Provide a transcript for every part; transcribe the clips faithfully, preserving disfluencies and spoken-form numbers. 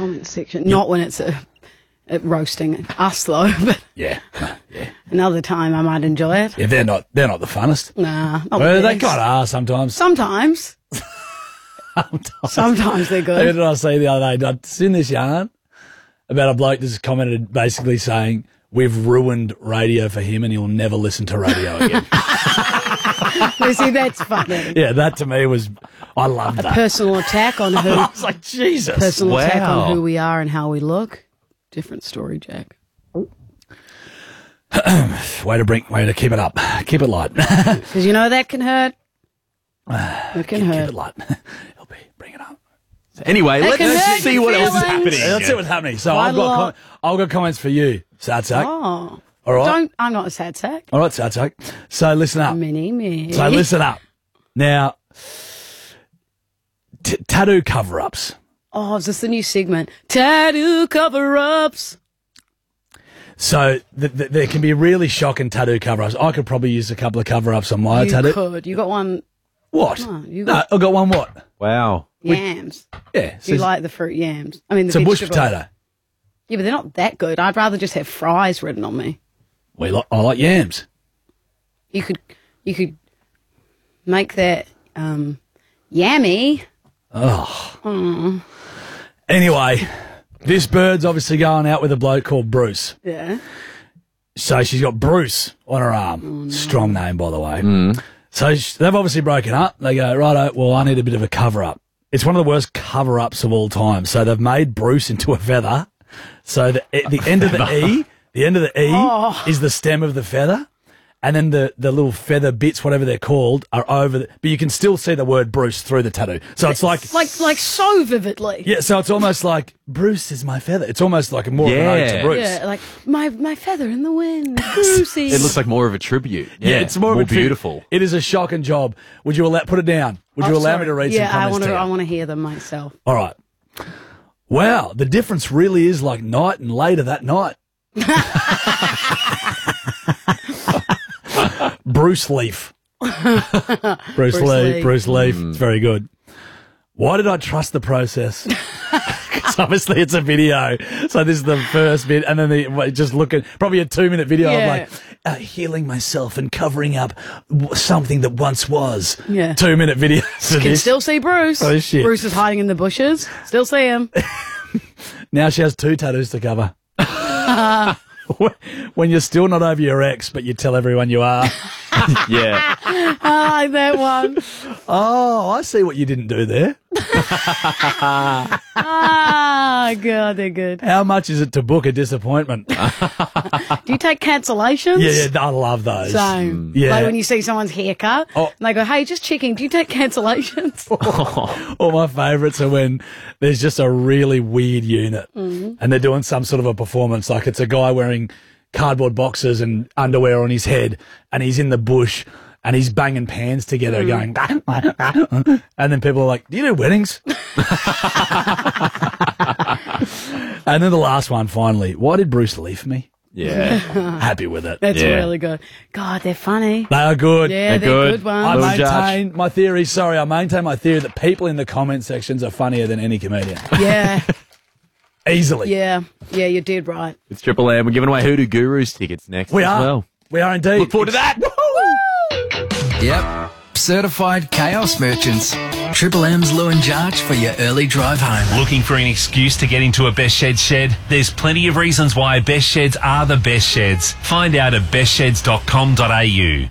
comment section. Not when it's a, a roasting us, though. But Yeah, no, yeah. another time I might enjoy it. Yeah, they're not, they're not the funnest. Nah, not Well, the they best. kind of are sometimes. Sometimes. Sometimes. Sometimes they're Who good. did I see the other day? I'd seen this yarn about a bloke that's commented basically saying, we've ruined radio for him and he'll never listen to radio again. You see, that's funny. Yeah, that to me was, I loved that. Personal attack on who. I was like, Jesus. Personal attack Wow. on who we are and how we look. Different story, Jack. Way to bring, way to keep it up. Keep it light. Because you know that can hurt. It can Keep hurt. it light. L B, bring it up. Anyway, That let's can hurt see your what else is feelings. happening. Yeah, let's see what's happening. So Quite I've a got, lot. com- I've got comments for you, Sadsack. Oh. All right. Don't, I'm not a sad sack. All right, Sadsack. So listen up. Mini me. So listen up. Now, t- tattoo cover-ups. Oh, is this the new segment? Tattoo cover-ups. So th- th- there can be really shocking tattoo cover-ups. I could probably use a couple of cover-ups on my You tattoo. could. You got one What? No, you no, got- I got one what? Wow. yams. Yeah. Do you so like the fruit yams? I mean, the it's a bush vegetable. potato. Yeah, but they're not that good. I'd rather just have fries written on me. We like, I like yams. You could, you could make that um, yammy. Anyway, this bird's obviously going out with a bloke called Bruce. Yeah. So she's got Bruce on her arm. Strong name, by the way. So sh- they've obviously broken up. They go, righto, well, I need a bit of a cover-up. It's one of the worst cover-ups of all time. So they've made Bruce into a feather. So the, the end of the E, the end of the E Oh. is the stem of the feather. And then the, the little feather bits, whatever they're called, are over the, but you can still see the word Bruce through the tattoo. So it's like, Like, like so vividly. yeah, so it's almost like Bruce is my feather. It's almost like a more of an ode Yeah. to Bruce. Yeah, like my my feather in the wind, Brucey. It looks like more of a tribute. Yeah, it's more, of a tri- beautiful. It is a shocking job. Would you allow, put it down? Would you Oh, allow sorry. me to read yeah, some comments I want to to. you? I want to hear them myself. All right. Wow, the difference really is like night and later that night. Bruce Leaf. Bruce, Leaf. Leaf. Bruce Leaf. It's very good. Why did I trust the process? Because obviously it's a video. So this is the first bit, and then the just look at probably a two minute video Yeah. of like uh, healing myself and covering up w- something that once was. Yeah. Two minute video. So Can this- still see Bruce. Oh, shit. Bruce is hiding in the bushes. Still see him. Now she has two tattoos to cover. When you're still not over your ex, but you tell everyone you are. Yeah. I like that one. Oh, I see what you didn't do there. Ah, God, they're good. How much is it to book a disappointment? Do you take cancellations? Yeah, yeah, I love those. Same. Yeah. Like when you see someone's haircut, Oh. and they go, "Hey, just checking. Do you take cancellations?" All my favourites are when there's just a really weird unit and they're doing some sort of a performance. Like it's a guy wearing cardboard boxes and underwear on his head and he's in the bush and he's banging pans together going, and then people are like, do you do weddings? And then the last one, finally, why did Bruce leave me? Yeah. Happy with it. That's Yeah. really good. God, they're funny. They are good. Yeah, They're they're good. good, I ones. Little judge. maintain my theory, sorry, I maintain my theory that people in the comment sections are funnier than any comedian. Yeah, Easily. yeah, yeah. You did right. It's Triple M. We're giving away Hoodoo Gurus tickets next We as are. well. We are indeed. Look forward to that. Yep. Certified chaos merchants. Triple M's Lou and Jarch for your early drive home. Looking for an excuse to get into a Best Shed shed? There's plenty of reasons why Best Sheds are the best sheds. Find out at best sheds dot com dot a u.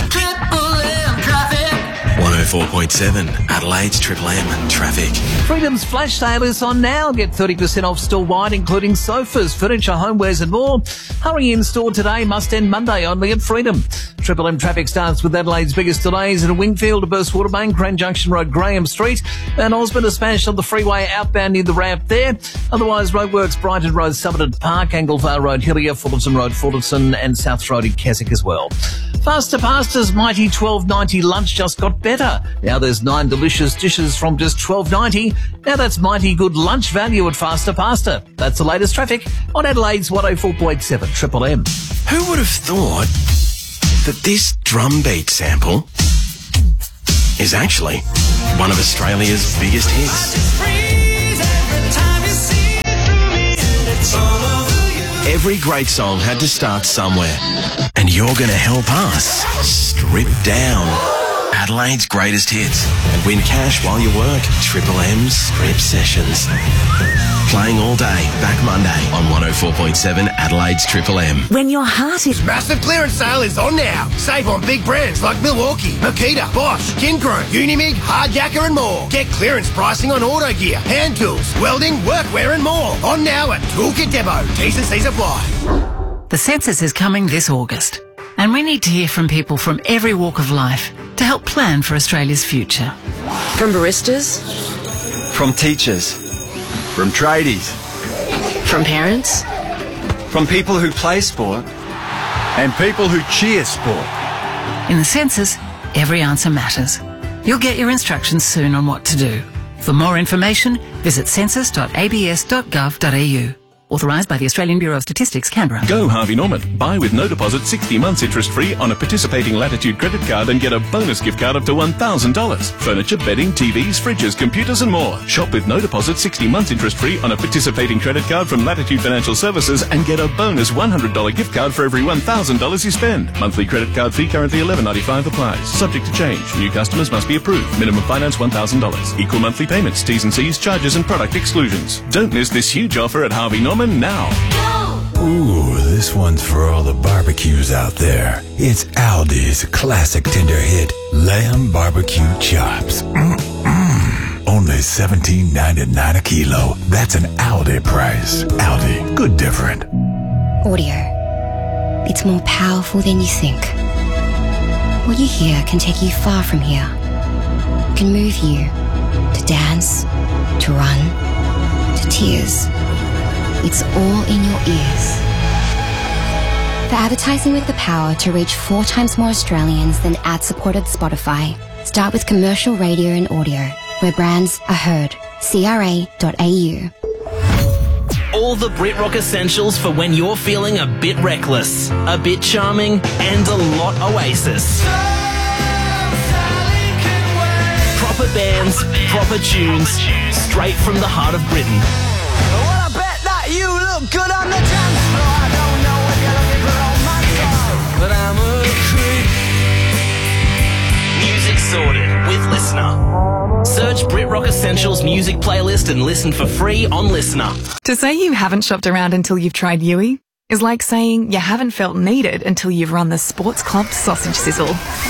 one oh four point seven Adelaide's Triple M traffic. Freedom's flash sale is on now. Get thirty percent off store-wide, including sofas, furniture, homewares and more. Hurry in store today, must end Monday only at Freedom. Triple M traffic starts with Adelaide's biggest delays in Wingfield, Burst Watermain, Crane Junction Road, Graham Street, and Osborne is smashed on the freeway outbound near the ramp there. Otherwise, roadworks Brighton Road, Somerton Park, Anglevale Road, Hillier, Fullerton Road, Fullerton, and South Road in Keswick as well. Faster Pasta's mighty twelve ninety lunch just got better. Now there's nine delicious dishes from just twelve ninety. Now that's mighty good lunch value at Faster Pasta. That's the latest traffic on Adelaide's one oh four point seven Triple M. Who would have thought that this drum beat sample is actually one of Australia's biggest hits? Every great song had to start somewhere. And you're going to help us strip down Adelaide's greatest hits and win cash while you work. Triple M's Strip Sessions. Playing all day, back Monday on one oh four point seven Adelaide's Triple M. When your heart is... Massive clearance sale is on now. Save on big brands like Milwaukee, Makita, Bosch, Kincro, Unimig, Hardyacker and more. Get clearance pricing on auto gear, hand tools, welding, workwear and more. On now at Toolkit Depot. T's and C's apply. The census is coming this August, and we need to hear from people from every walk of life to help plan for Australia's future. From baristas, from teachers, from tradies, from parents, from people who play sport, and people who cheer sport. In the census, every answer matters. You'll get your instructions soon on what to do. For more information, visit census dot a b s dot gov dot a u. Authorised by the Australian Bureau of Statistics, Canberra. Go Harvey Norman. Buy with no deposit sixty months interest-free on a participating Latitude credit card and get a bonus gift card up to one thousand dollars. Furniture, bedding, T Vs, fridges, computers and more. Shop with no deposit sixty months interest-free on a participating credit card from Latitude Financial Services and get a bonus one hundred dollars gift card for every one thousand dollars you spend. Monthly credit card fee currently eleven ninety-five applies. Subject to change. New customers must be approved. Minimum finance one thousand dollars. Equal monthly payments. T's and C's, charges and product exclusions. Don't miss this huge offer at Harvey Norman now. Ooh, this one's for all the barbecues out there. It's Aldi's classic tender hit, Lamb Barbecue Chops. Mm-mm. Only seventeen ninety-nine a kilo. That's an Aldi price. Aldi, good different. Audio. It's more powerful than you think. What you hear can take you far from here. It can move you to dance, to run, to tears. It's all in your ears. For advertising with the power to reach four times more Australians than ad-supported Spotify, start with commercial radio and audio, where brands are heard. C R A dot A U. All the Brit Rock essentials for when you're feeling a bit reckless, a bit charming, and a lot Oasis. Proper bands, proper tunes, straight from the heart of Britain. You look good on the dance floor. I don't know if you're looking for romance, but I'm a creep. Music sorted with Listener. Search Brit Rock Essentials music playlist and listen for free on Listener. To say you haven't shopped around until you've tried Yui is like saying you haven't felt needed until you've run the Sports Club sausage sizzle.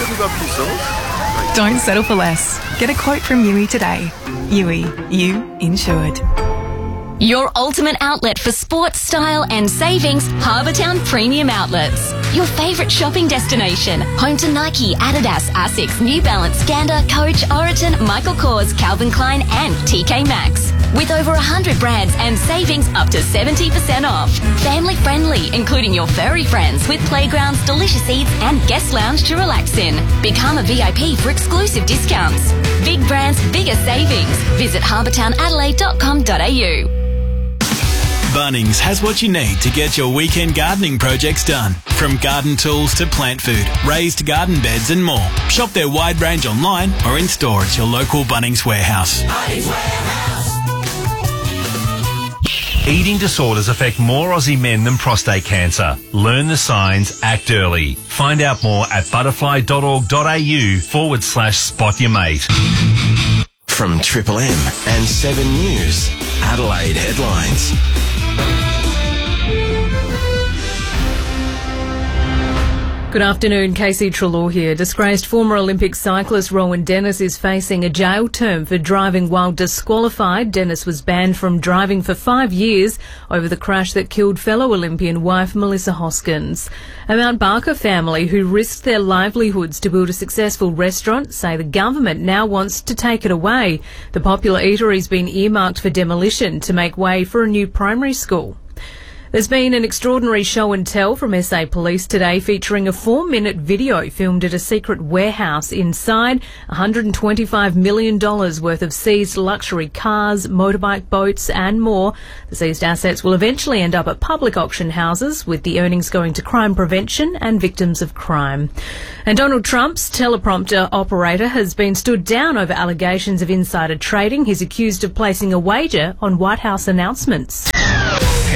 Don't settle for less. Get a quote from Yui today. Yui, you insured. Your ultimate outlet for sports, style and savings, Harbourtown Premium Outlets. Your favourite shopping destination. Home to Nike, Adidas, Asics, New Balance, Gander, Coach, Oriton, Michael Kors, Calvin Klein and T K Maxx. With over one hundred brands and savings up to seventy percent off. Family friendly, including your furry friends with playgrounds, delicious eats and guest lounge to relax in. Become a V I P for exclusive discounts. Big brands, bigger savings. Visit harbourtown adelaide dot com dot a u. Bunnings has what you need to get your weekend gardening projects done. From garden tools to plant food, raised garden beds and more. Shop their wide range online or in store at your local Bunnings warehouse. Bunnings Warehouse. Eating disorders affect more Aussie men than prostate cancer. Learn the signs, act early. Find out more at butterfly.org.au forward slash spot your mate. From Triple M and seven News, Adelaide headlines. Good afternoon, Casey Treloar here. Disgraced former Olympic cyclist Rowan Dennis is facing a jail term for driving while disqualified. Dennis was banned from driving for five years over the crash that killed fellow Olympian wife Melissa Hoskins. A Mount Barker family who risked their livelihoods to build a successful restaurant say the government now wants to take it away. The popular eatery's been earmarked for demolition to make way for a new primary school. There's been an extraordinary show and tell from S A Police today featuring a four-minute video filmed at a secret warehouse. Inside, one hundred twenty-five million dollars worth of seized luxury cars, motorbike, boats and more. The seized assets will eventually end up at public auction houses, with the earnings going to crime prevention and victims of crime. And Donald Trump's teleprompter operator has been stood down over allegations of insider trading. He's accused of placing a wager on White House announcements.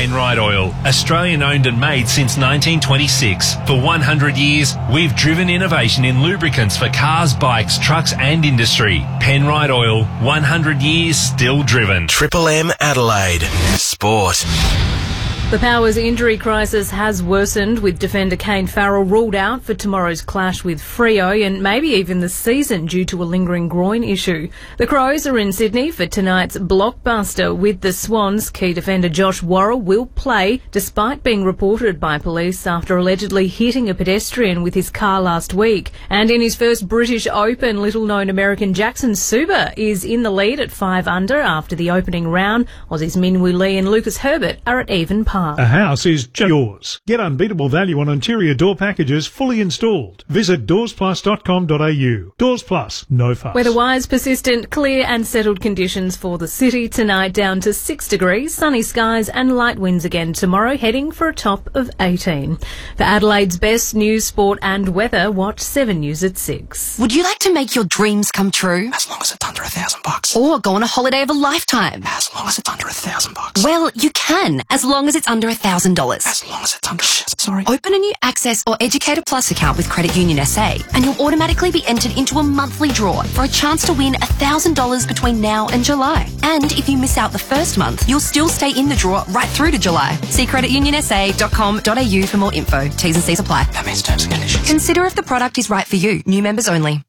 Penrite Oil, Australian owned and made since nineteen twenty-six. For one hundred years, we've driven innovation in lubricants for cars, bikes, trucks and industry. Penrite Oil, one hundred years still driven. Triple M Adelaide. Sport. The Powers injury crisis has worsened, with defender Kane Farrell ruled out for tomorrow's clash with Freo and maybe even the season due to a lingering groin issue. The Crows are in Sydney for tonight's blockbuster with the Swans. Key defender Josh Worrell will play, despite being reported by police after allegedly hitting a pedestrian with his car last week. And in his first British Open, little-known American Jackson Suba is in the lead at five under after the opening round. Aussies Min Woo Lee and Lucas Herbert are at even par. A house is just yours. Get unbeatable value on interior door packages fully installed. Visit doors plus dot com dot a u. Doors Plus, no fuss. Weather-wise, persistent, clear and settled conditions for the city tonight, down to six degrees, sunny skies and light winds again tomorrow, heading for a top of eighteen. For Adelaide's best news, sport and weather, watch seven News at six. Would you like to make your dreams come true? As long as it's under a thousand bucks. Or go on a holiday of a lifetime? As long as it's under a thousand bucks. Well, you can, as long as it's under a thousand dollars. As long as it's under, sorry. Open a new Access or Educator Plus account with Credit Union S A and you'll automatically be entered into a monthly draw for a chance to win one thousand dollars between now and July. And if you miss out the first month, you'll still stay in the draw right through to July. See credit union s a dot com dot a u for more info. T's and C's apply. That means terms and conditions. Consider if the product is right for you. New members only.